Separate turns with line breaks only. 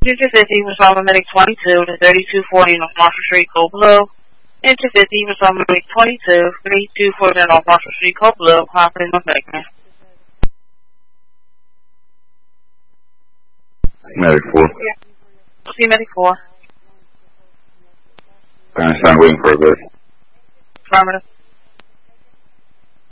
Enter 50 was on Medic 22 to 3240 North Marshall Street, Coppola. Enter 50 was on Medic 22, 3240 North Marshall Street, Coppola, Hopping North Beckman.
Medic 4.
Yeah. See Medic 4.
Kind of sound waiting for a bit.
Affirmative.